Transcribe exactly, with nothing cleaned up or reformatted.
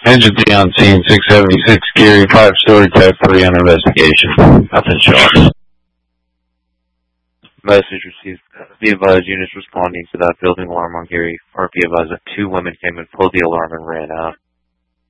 Entity on scene, six seventy-six Geary, five-story type three under investigation. Nothing short. Message received. Be advised, units responding to that building alarm on Geary. R P advised that two women came and pulled the alarm and ran out.